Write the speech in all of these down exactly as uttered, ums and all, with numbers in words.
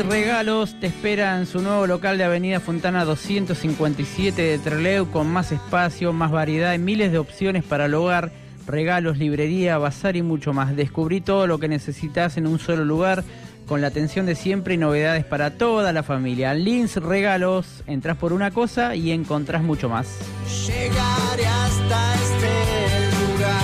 Regalos te espera en su nuevo local de Avenida Fontana doscientos cincuenta y siete de Trelew, con más espacio, más variedad y miles de opciones para el hogar, regalos, librería, bazar y mucho más. Descubrí todo lo que necesitas en un solo lugar, con la atención de siempre y novedades para toda la familia. Lins Regalos, entras por una cosa y encontrás mucho más. Llegaré hasta este lugar.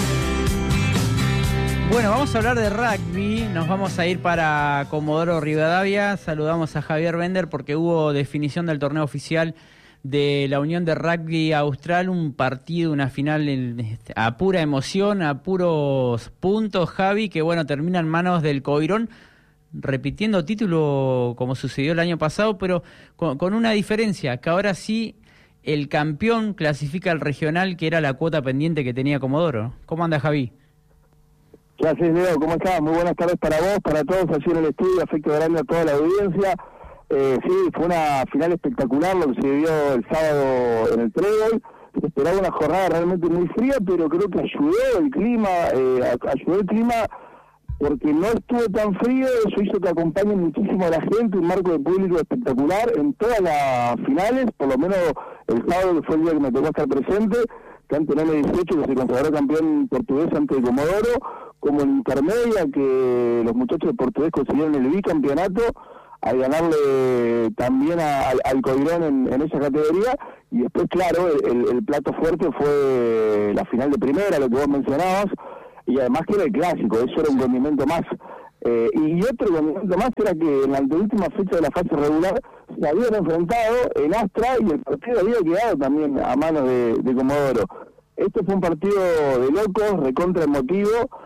Bueno, vamos a hablar de rugby, nos vamos a ir para Comodoro Rivadavia, saludamos a Javier Bender porque hubo definición del torneo oficial de la Unión de Rugby Austral, un partido, una final en, a pura emoción, a puros puntos, Javi, que bueno, termina en manos del Coirón, repitiendo título como sucedió el año pasado, pero con, con una diferencia, que ahora sí el campeón clasifica al regional, que era la cuota pendiente que tenía Comodoro. ¿Cómo anda, Javi? Gracias, Leo. ¿Cómo estás? Muy buenas tardes para vos, para todos allí en el estudio. Afecto grande a toda la audiencia. Eh, sí, fue una final espectacular lo que se vivió el sábado en el Trébol. Se esperaba una jornada realmente muy fría, pero creo que ayudó el clima, eh, ayudó el clima porque no estuvo tan frío. Eso hizo que acompañe muchísimo a la gente, un marco de público espectacular en todas las finales, por lo menos el sábado, que fue el día que me tocó estar presente, tanto en M dieciocho, que se consagró campeón portugués ante el Comodoro, como en intermedia, que los muchachos de Portugués consiguieron el bicampeonato al ganarle también a, al, al Coirón en, en esa categoría. Y después, claro, el, el plato fuerte fue la final de primera, lo que vos mencionabas, y además que era el clásico, eso era un condimento más. Eh, y otro condimento más era que en la anteúltima fecha de la fase regular se habían enfrentado en Astra y el partido había quedado también a manos de, de Comodoro. Este fue un partido de locos, recontra emotivo.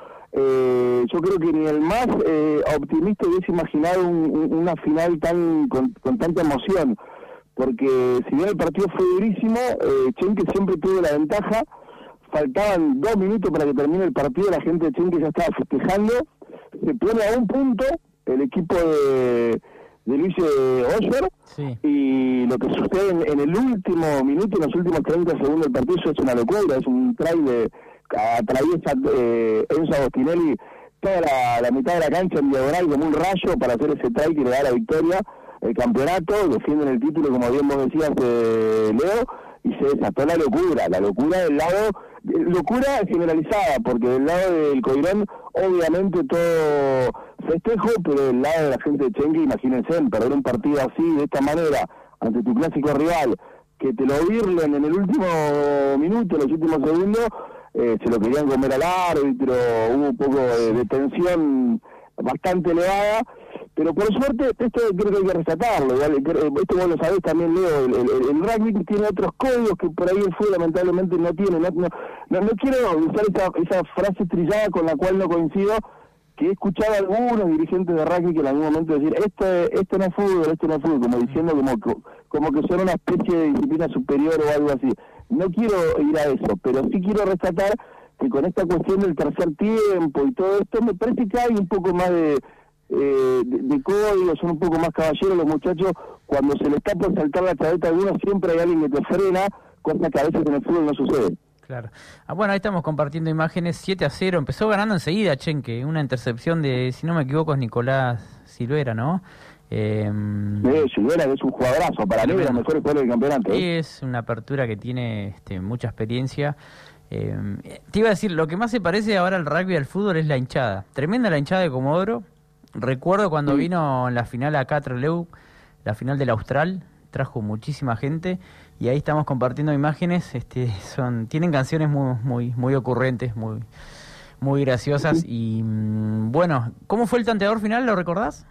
Eh, yo creo que ni el más eh, optimista hubiese imaginado un, un, una final tan con, con tanta emoción, porque si bien el partido fue durísimo, eh, Chenque siempre tuvo la ventaja. Faltaban dos minutos para que termine el partido, la gente de Chenque ya estaba festejando, se pone a un punto el equipo de, de Luis Osher, sí. Y lo que sucede en, en el último minuto, en los últimos treinta segundos del partido, eso es una locura, es un try de atraviesa eh, Enzo Agostinelli toda la, la mitad de la cancha en diagonal como un rayo para hacer ese try que le da la victoria, el campeonato, defienden el título como bien vos decías, eh, Leo, y se desató la locura, la locura del lado, locura generalizada, porque del lado del Coirón obviamente todo festejo, pero del lado de la gente de Chenque, imagínense, perder un partido así, de esta manera, ante tu clásico rival, que te lo virlen en el último minuto, en los últimos segundos, Eh, se lo querían comer al árbitro, hubo un poco de, de tensión bastante elevada, pero por suerte esto creo que hay que rescatarlo, ¿vale? Esto vos lo sabés también, Leo, el, el, el rugby tiene otros códigos que por ahí el fútbol lamentablemente no tiene, no, no, no, no quiero usar esa, esa frase trillada con la cual no coincido, que he escuchado a algunos dirigentes de rugby que en algún momento decir, esto, esto no es fútbol, esto no es fútbol, como diciendo como, como que son una especie de disciplina superior o algo así. No quiero ir a eso, pero sí quiero rescatar que con esta cuestión del tercer tiempo y todo esto, me parece que hay un poco más de, eh, de, de código, son un poco más caballeros los muchachos. Cuando se les está por saltar la chaveta a algunos, siempre hay alguien que te frena, cosa que a veces en el fútbol no sucede. Claro. Ah, bueno, ahí estamos compartiendo imágenes. Siete a cero, empezó ganando enseguida Chenque, una intercepción de, si no me equivoco, es Nicolás Silvera, ¿no? Eh, sí, Silvera, que es un jugadorazo, para mí de los mejores jugadores del campeonato. Sí, ¿eh? Es una apertura que tiene este, mucha experiencia. Eh, te iba a decir, lo que más se parece ahora al rugby y al fútbol es la hinchada. Tremenda la hinchada de Comodoro. Recuerdo cuando sí. vino en la final acá a Trelew, la final del Austral, trajo muchísima gente y ahí estamos compartiendo imágenes. Este, son, tienen canciones muy, muy, muy ocurrentes, muy, muy graciosas. Sí. Y bueno, ¿cómo fue el tanteador final? ¿Lo recordás?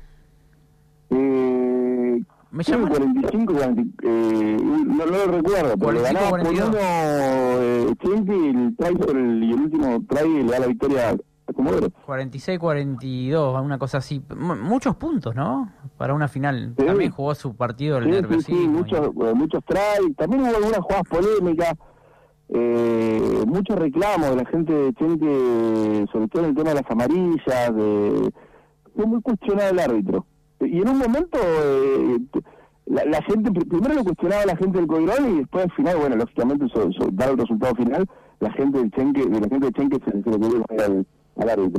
Eh, ¿Me llaman? cuarenta y cinco, cuarenta, eh, no, no lo recuerdo, pero le ganaba por uno eh, Chenque y el, try, el, y el último try le da la victoria a Comodoro. cuarenta y seis cuarenta y dos, una cosa así. M- muchos puntos, ¿no? Para una final. Sí. También jugó su partido el sí, nerviosismo. Sí, sí, muchos, y... muchos try. También hubo algunas jugadas polémicas. Eh, muchos reclamos de la gente de Chenque, sobre todo en el tema de las amarillas. De... Fue muy cuestionado el árbitro. Y en un momento eh, la, la gente, primero lo cuestionaba la gente del Coirón y después al final, bueno, lógicamente so, so, dado el resultado final, la gente del Chenque, de la gente de Chenque se, se le quería poner al, al árbitro.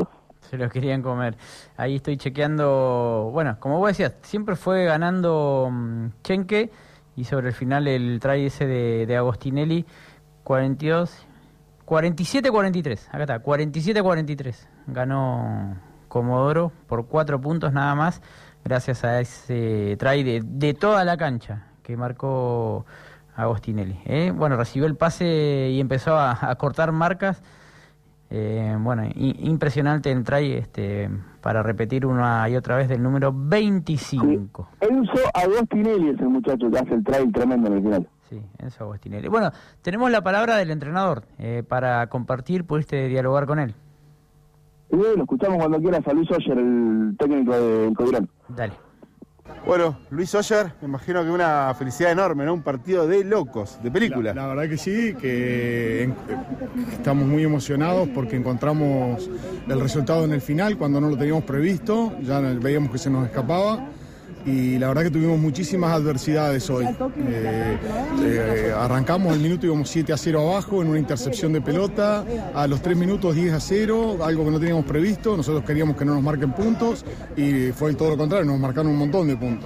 Se los querían comer. Ahí estoy chequeando. Bueno, como vos decías, siempre fue ganando um, Chenque. Y sobre el final el try ese de, de Agostinelli, cuarenta y dos, cuarenta y siete cuarenta y tres. Acá está, cuarenta y siete cuarenta y tres. Ganó Comodoro por cuatro puntos nada más. Gracias a ese try de, de toda la cancha que marcó Agostinelli. ¿eh? Bueno, recibió el pase y empezó a, a cortar marcas. Eh, bueno, i- impresionante el try este, para repetir una y otra vez del número veinticinco. Sí. Enzo Agostinelli es el muchacho que hace el trail tremendo en el final. Sí, Enzo Agostinelli. Bueno, tenemos la palabra del entrenador eh, para compartir, pudiste dialogar con él. Y bueno, lo escuchamos cuando quieras a Luis Oyer, el técnico del Covirán. Dale. Bueno, Luis Oyer, me imagino que una felicidad enorme, ¿no? Un partido de locos, de película. La, la verdad que sí, que en, estamos muy emocionados porque encontramos el resultado en el final cuando no lo teníamos previsto, ya veíamos que se nos escapaba y la verdad que tuvimos muchísimas adversidades hoy. Eh, eh, arrancamos el minuto, íbamos siete a cero abajo en una intercepción de pelota, a los tres minutos diez a cero, algo que no teníamos previsto, nosotros queríamos que no nos marquen puntos y fue todo lo contrario, nos marcaron un montón de puntos.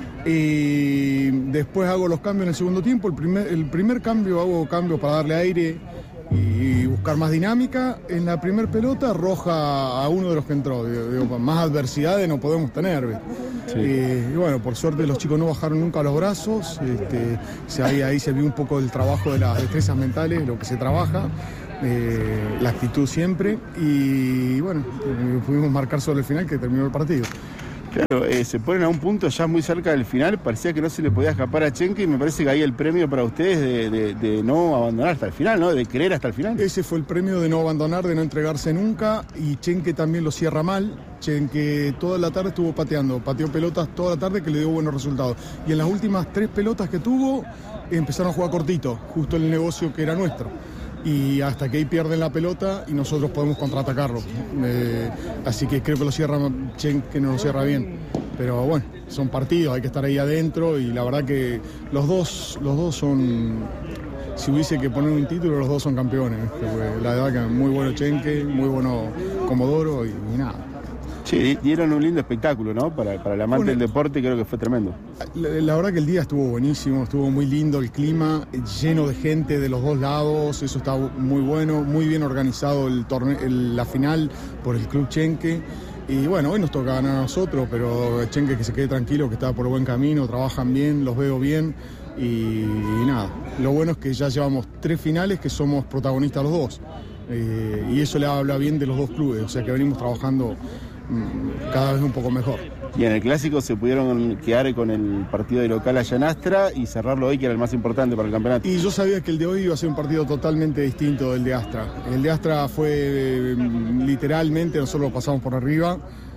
Y después hago los cambios en el segundo tiempo, el primer, el primer cambio hago cambios para darle aire y buscar más dinámica. En la primer pelota roja a uno de los que entró, digo, digo, más adversidades no podemos tener, ¿ves? Sí. Y, y bueno, por suerte los chicos no bajaron nunca los brazos, este, se, ahí, ahí se vio un poco el trabajo de las destrezas mentales, lo que se trabaja, eh, la actitud siempre y bueno, pudimos marcar sobre el final que terminó el partido. Claro, eh, se ponen a un punto ya muy cerca del final, parecía que no se le podía escapar a Chenque y me parece que ahí el premio para ustedes de, de, de no abandonar hasta el final, ¿no? De querer hasta el final. Ese fue el premio de no abandonar, de no entregarse nunca y Chenque también lo cierra mal. Chenque toda la tarde estuvo pateando, pateó pelotas toda la tarde que le dio buenos resultados. Y en las últimas tres pelotas que tuvo empezaron a jugar cortito, justo el negocio que era nuestro. Y hasta que ahí pierden la pelota y nosotros podemos contraatacarlo. Eh, así que creo que lo cierra Chen, que no lo cierra bien. Pero bueno, son partidos, hay que estar ahí adentro y la verdad que los dos, los dos son, si hubiese que poner un título, los dos son campeones. La verdad que muy bueno Chenque, muy bueno Comodoro y, y nada. Sí, dieron un lindo espectáculo, ¿no? Para, para el amante bueno, del deporte creo que fue tremendo. La, la verdad que el día estuvo buenísimo, estuvo muy lindo el clima, lleno de gente de los dos lados, eso está muy bueno, muy bien organizado el torneo, el, la final por el Club Chenque. Y bueno, hoy nos toca ganar a nosotros, pero Chenque que se quede tranquilo, que está por buen camino, trabajan bien, los veo bien y, y nada. Lo bueno es que ya llevamos tres finales que somos protagonistas los dos. Eh, y eso le habla bien de los dos clubes, o sea que venimos trabajando cada vez un poco mejor. Y en el clásico se pudieron quedar con el partido de local allá en Astra y cerrarlo hoy, que era el más importante para el campeonato. Y yo sabía que el de hoy iba a ser un partido totalmente distinto del de Astra. El de Astra fue eh, literalmente, nosotros lo pasamos por arriba,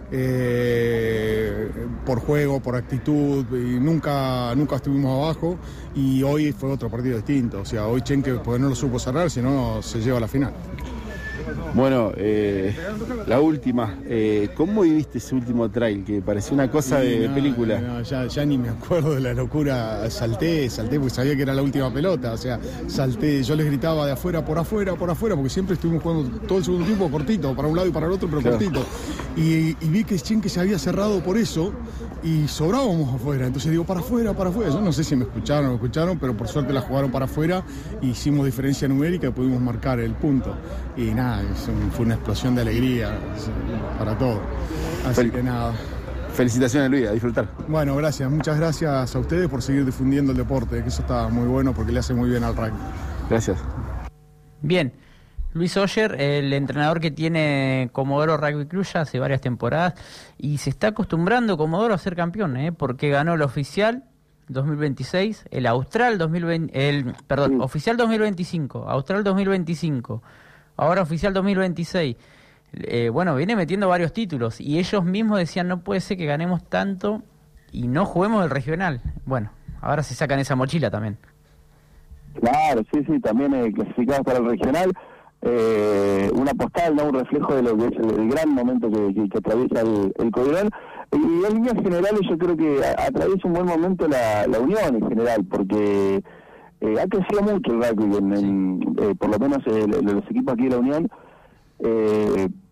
eh, por juego, por actitud, y nunca, nunca estuvimos abajo. Y hoy fue otro partido distinto. O sea, hoy Chenque pues, no lo supo cerrar, sino se lleva a la final. Bueno, eh, la última, eh, ¿cómo viviste ese último trail? Que pareció una cosa sí, de no, película. No, ya, ya ni me acuerdo de la locura, salté, salté porque sabía que era la última pelota, o sea, salté, yo les gritaba de afuera, por afuera, por afuera, porque siempre estuvimos jugando todo el segundo tiempo cortito, para un lado y para el otro, pero claro. cortito. Y, y vi que Chenque se había cerrado por eso y sobrábamos afuera, entonces digo, para afuera, para afuera. Yo no sé si me escucharon o no escucharon, pero por suerte la jugaron para afuera, hicimos diferencia numérica y pudimos marcar el punto. Y nada, fue una explosión de alegría para todos. Así Fel- que nada. Felicitaciones, Luis, a disfrutar. Bueno, gracias. Muchas gracias a ustedes por seguir difundiendo el deporte, que eso está muy bueno porque le hace muy bien al rugby. Gracias. Bien. Luis Oyer, el entrenador que tiene Comodoro Rugby Club ya hace varias temporadas y se está acostumbrando Comodoro a ser campeón, ¿eh? Porque ganó el oficial dos mil veintiséis, el Austral dos mil veinte, el perdón, sí. oficial dos mil veinticinco, Austral dos mil veinticinco, ahora oficial dos mil veintiséis. Eh, bueno, viene metiendo varios títulos y ellos mismos decían no puede ser que ganemos tanto y no juguemos el regional. Bueno, ahora se sacan esa mochila también. Claro, sí, sí, también eh, clasificados para el regional. Eh, una postal, ¿no? Un reflejo de lo que es el, el gran momento que, que, que atraviesa el, el Covirán. Y en líneas generales yo creo que atraviesa un buen momento la, la Unión en general, porque eh, ha crecido mucho el rugby, en, en, eh, por lo menos el, los equipos aquí de la Unión. Eh,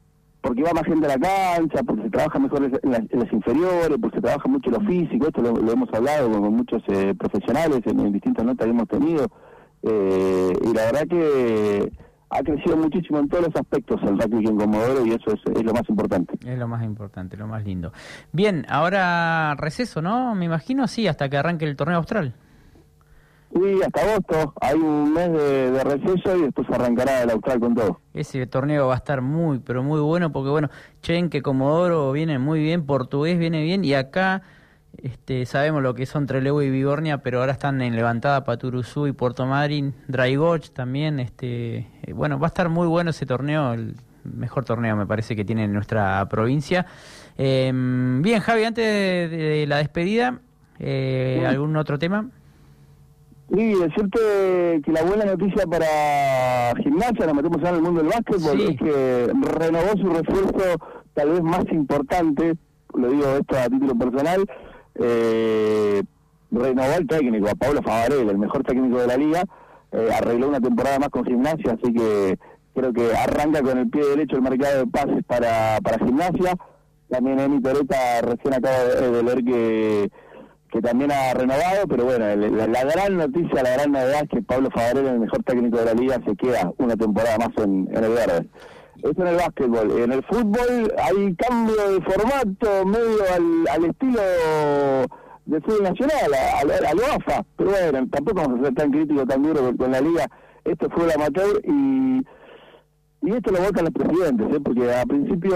porque va más gente a la cancha, porque se trabaja mejor en las, en las inferiores, porque se trabaja mucho lo físico, esto lo, lo hemos hablado con, con muchos eh, profesionales en, en distintas notas que hemos tenido, eh, y la verdad que ha crecido muchísimo en todos los aspectos el rugby en Comodoro, y eso es, es lo más importante. Es lo más importante, lo más lindo. Bien, ahora receso, ¿no? Me imagino, sí, hasta que arranque el torneo austral. Sí, hasta agosto, hay un mes de, de receso y después arrancará el austral con todo. Ese torneo va a estar muy, pero muy bueno, porque bueno, Chenque, Comodoro viene muy bien, Portugués viene bien, y acá este, sabemos lo que son Trelew y Vigornia, pero ahora están en levantada Paturuzú y Puerto Madryn, Draigoch también, este, bueno, va a estar muy bueno ese torneo, el mejor torneo me parece que tiene en nuestra provincia. Eh, bien, Javi, antes de, de la despedida, eh, sí. ¿algún otro tema? Sí, decirte que la buena noticia para Gimnasia, nos metemos en el mundo del básquetbol, sí. es que renovó su refuerzo tal vez más importante, lo digo esto a título personal, eh, renovó el técnico, a Pablo Favarel, el mejor técnico de la liga, eh, arregló una temporada más con Gimnasia, así que creo que arranca con el pie derecho el mercado de pases para, para Gimnasia. También Emi Toreta recién acaba de, de leer que que también ha renovado, pero bueno, la, la gran noticia, la gran novedad es que Pablo Favarel, el mejor técnico de la liga, se queda una temporada más en, en el verde. Eso en el básquetbol. En el fútbol hay cambio de formato medio al, al estilo del fútbol nacional, al a, a lo A F A, pero bueno, tampoco vamos a ser tan críticos, tan duros con, con la liga. Esto fue el amateur y, y esto lo votan los presidentes, ¿eh? Porque a principio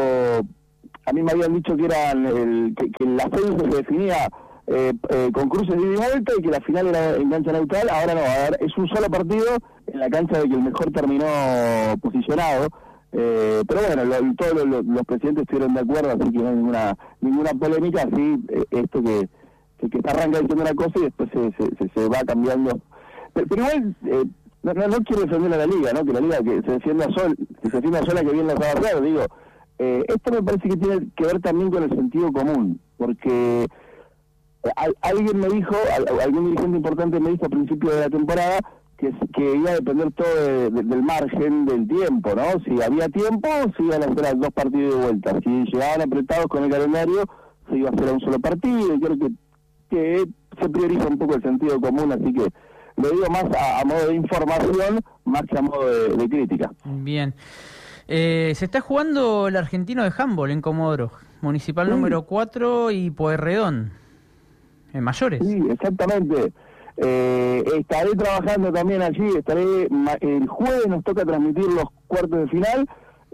a mí me habían dicho que, eran el, que, que la ascenso se definía Eh, eh, con cruces de ida y vuelta y que la final era en cancha neutral. Ahora no, a ver, es un solo partido en la cancha de que el mejor terminó posicionado, eh, pero bueno, lo, todos lo, los presidentes estuvieron de acuerdo, así que no hay ninguna ninguna polémica, así eh, esto que, que, que se arranca diciendo una cosa y después se, se, se, se va cambiando, pero, pero igual eh, no, no, no quiero defender a la liga, ¿no? Que la liga que se defienda sol, que se defienda sola, que bien la va a hacer, digo, eh, esto me parece que tiene que ver también con el sentido común, porque alguien me dijo, algún dirigente importante me dijo a principio de la temporada que, que iba a depender todo de, de, del margen del tiempo, ¿no? Si había tiempo, se iban a hacer dos partidos de vuelta. Si llegaban apretados con el calendario, se iba a hacer a un solo partido. Y creo que, que se prioriza un poco el sentido común, así que lo digo más a, a modo de información, más que a modo de, de crítica. Bien. Eh, se está jugando el argentino de handball en Comodoro, Municipal sí. número cuatro y Pueyrredón. En mayores. Sí, exactamente. Eh, estaré trabajando también allí, estaré el jueves nos toca transmitir los cuartos de final,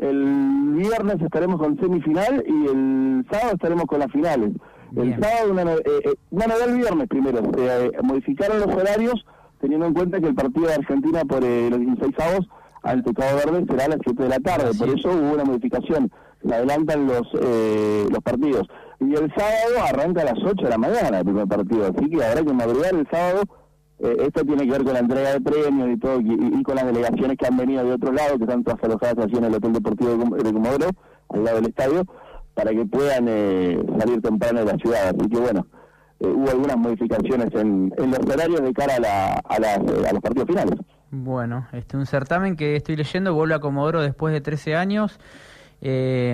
el viernes estaremos con semifinal y el sábado estaremos con las finales. Bien. El sábado, una, eh, una novedad el viernes primero, se eh, modificaron los horarios teniendo en cuenta que el partido de Argentina por eh, los dieciséis avos ante Cabo Verde será a las siete de la tarde, sí. Por eso hubo una modificación, se adelantan los eh, los partidos. Y el sábado arranca a las ocho de la mañana el primer partido, así que habrá que madrugar el sábado. Eh, esto tiene que ver con la entrega de premios y todo, y, y con las delegaciones que han venido de otro lado, que están todas alojadas allí en el Hotel Deportivo de Comodoro, al lado del estadio, para que puedan eh, salir temprano de la ciudad. Así que bueno, eh, hubo algunas modificaciones en, en los horarios de cara a, la, a, las, eh, a los partidos finales. Bueno, este un certamen que estoy leyendo, vuelve a Comodoro después de trece años. Eh,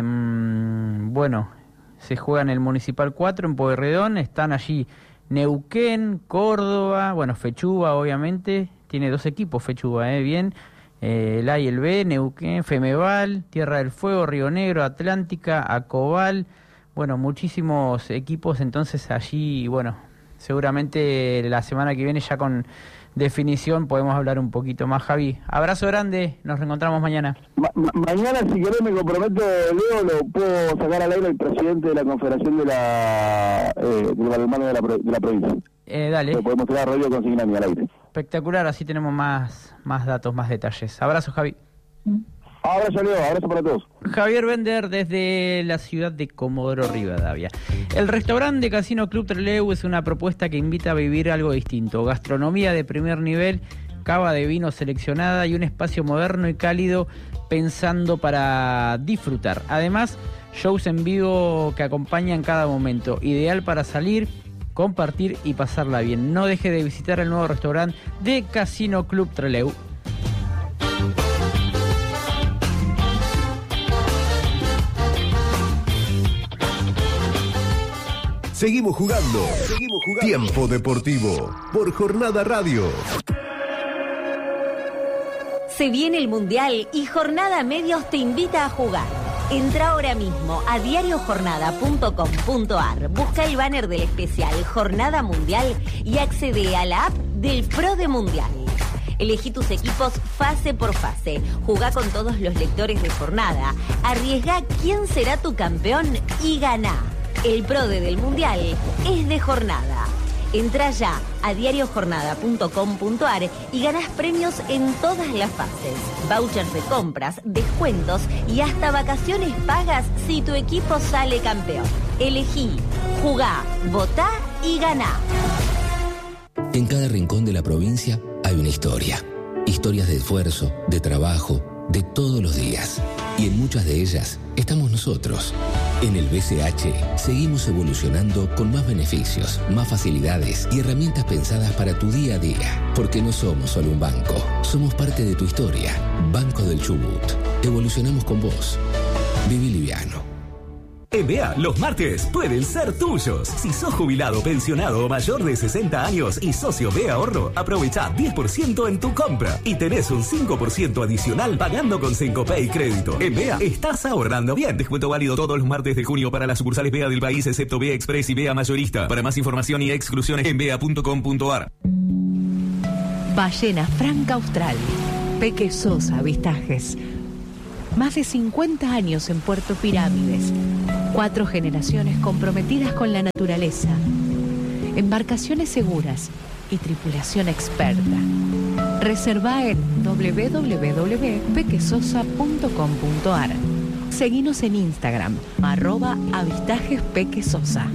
bueno, se juega en el Municipal cuatro, en Pueyrredón, están allí Neuquén, Córdoba, bueno, Fechuba obviamente, tiene dos equipos Fechuba, eh, bien, eh, el A y el B, Neuquén, Femeval, Tierra del Fuego, Río Negro, Atlántica, Acobal, bueno, muchísimos equipos entonces allí, bueno, seguramente la semana que viene ya con definición podemos hablar un poquito más. Javi, abrazo grande, nos reencontramos mañana. Ma ma mañana, si querés, me comprometo, Leo, lo puedo sacar al aire el presidente de la Confederación de la eh, del balonmano de la, de la provincia. Eh, dale. Lo podemos tirar rollo con Signami al aire. Espectacular, así tenemos más, más datos, más detalles. Abrazo, Javi. Abrazo, Leo, abrazo para todos. Javier Bender desde la ciudad de Comodoro Rivadavia. El restaurante Casino Club Trelew es una propuesta que invita a vivir algo distinto. Gastronomía de primer nivel, cava de vino seleccionada y un espacio moderno y cálido pensando para disfrutar. Además, shows en vivo que acompañan cada momento. Ideal para salir, compartir y pasarla bien. No deje de visitar el nuevo restaurante de Casino Club Trelew. Seguimos jugando. Seguimos jugando. Tiempo Deportivo por Jornada Radio. Se viene el Mundial y Jornada Medios te invita a jugar. Entra ahora mismo a diario jornada punto com punto ar, busca el banner del especial Jornada Mundial y accede a la app del Pro de Mundial. Elegí tus equipos fase por fase, jugá con todos los lectores de Jornada, arriesgá quién será tu campeón y ganá. El Pro de del Mundial es de Jornada. Entra ya a diario jornada punto com punto ar y ganás premios en todas las fases. Vouchers de compras, descuentos y hasta vacaciones pagas si tu equipo sale campeón. Elegí, jugá, votá y ganá. En cada rincón de la provincia hay una historia. Historias de esfuerzo, de trabajo, de todos los días. Y en muchas de ellas estamos nosotros. En el B C H seguimos evolucionando con más beneficios, más facilidades y herramientas pensadas para tu día a día. Porque no somos solo un banco, somos parte de tu historia. Banco del Chubut. Evolucionamos con vos. Viví liviano. En B E A, los martes pueden ser tuyos. Si sos jubilado, pensionado o mayor de sesenta años y socio B E A Ahorro, aprovecha diez por ciento en tu compra y tenés un cinco por ciento adicional pagando con Cencopay Crédito. En B E A estás ahorrando bien. Descuento válido todos los martes de junio para las sucursales B E A del país, excepto B E A Express y B E A Mayorista. Para más información y exclusiones en B E A punto com punto ar. Ballena Franca Austral. Peque Sosa Avistajes. Más de cincuenta años en Puerto Pirámides. Cuatro generaciones comprometidas con la naturaleza. Embarcaciones seguras y tripulación experta. Reserva en doble u doble u doble u punto pequesosa punto com punto ar. Seguinos en Instagram, arroba avistajespequesosa.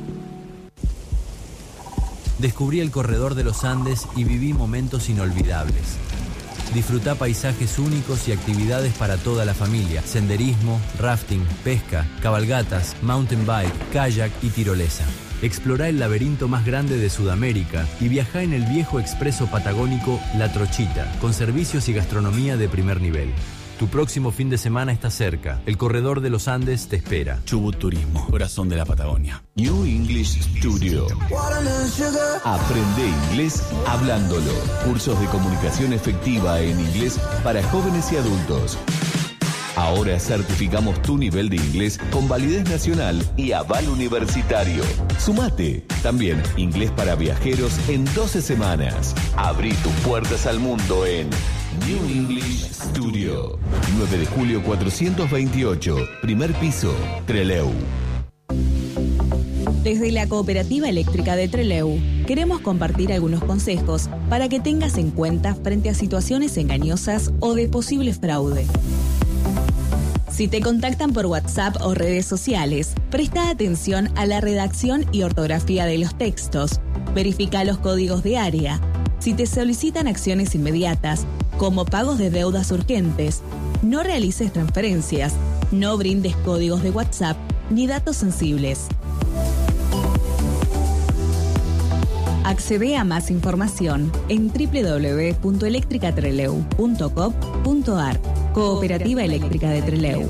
Descubrí el corredor de los Andes y viví momentos inolvidables. Disfrutá paisajes únicos y actividades para toda la familia. Senderismo, rafting, pesca, cabalgatas, mountain bike, kayak y tirolesa. Explorá el laberinto más grande de Sudamérica y viajá en el viejo expreso patagónico La Trochita, con servicios y gastronomía de primer nivel. Tu próximo fin de semana está cerca. El corredor de los Andes te espera. Chubut Turismo, corazón de la Patagonia. New English Studio. Aprende inglés hablándolo. Cursos de comunicación efectiva en inglés para jóvenes y adultos. Ahora certificamos tu nivel de inglés con validez nacional y aval universitario. Sumate. También inglés para viajeros en doce semanas. Abrí tus puertas al mundo en New English Studio. nueve de julio cuatrocientos veintiocho. Primer piso, Trelew. Desde la Cooperativa Eléctrica de Trelew, queremos compartir algunos consejos para que tengas en cuenta frente a situaciones engañosas o de posible fraude. Si te contactan por WhatsApp o redes sociales, presta atención a la redacción y ortografía de los textos, verifica los códigos de área. Si te solicitan acciones inmediatas, como pagos de deudas urgentes, no realices transferencias, no brindes códigos de WhatsApp ni datos sensibles. Accede a más información en doble u doble u doble u punto electricatreleu punto com punto ar. Cooperativa Eléctrica de Trelew.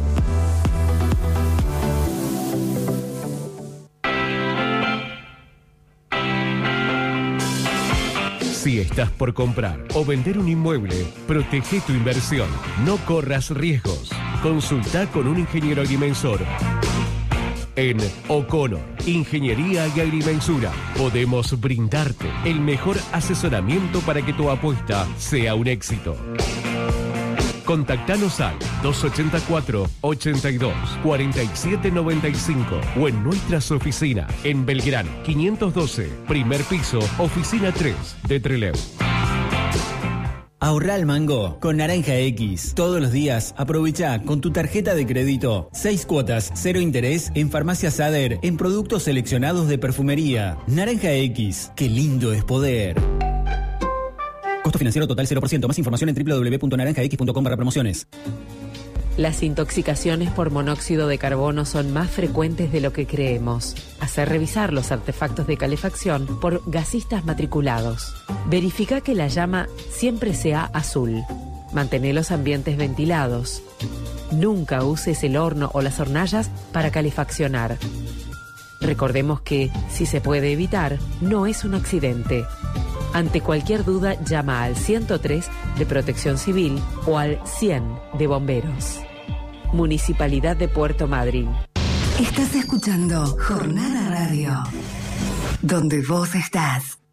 Si estás por comprar o vender un inmueble, protege tu inversión. No corras riesgos. Consulta con un ingeniero agrimensor. En O'Connor, Ingeniería y Agrimensura, podemos brindarte el mejor asesoramiento para que tu apuesta sea un éxito. Contactanos al dos ochenta y cuatro, ochenta y dos, cuarenta y siete noventa y cinco o en nuestras oficinas en Belgrano quinientos doce, primer piso, oficina tres de Trelew. Ahorrá al mango con Naranja X. Todos los días aprovecha con tu tarjeta de crédito seis cuotas, cero interés en Farmacia Sader en productos seleccionados de perfumería. Naranja X, qué lindo es poder. Costo financiero total cero por ciento. Más información en doble u doble u doble u punto naranja x punto com barra promociones. Las intoxicaciones por monóxido de carbono son más frecuentes de lo que creemos. Hacer revisar los artefactos de calefacción por gasistas matriculados. Verifica que la llama siempre sea azul. Mantén los ambientes ventilados. Nunca uses el horno o las hornallas para calefaccionar. Recordemos que, si se puede evitar, no es un accidente. Ante cualquier duda, llama al ciento tres de Protección Civil o al cien de Bomberos. Municipalidad de Puerto Madryn. Estás escuchando Jornada Radio, donde vos estás.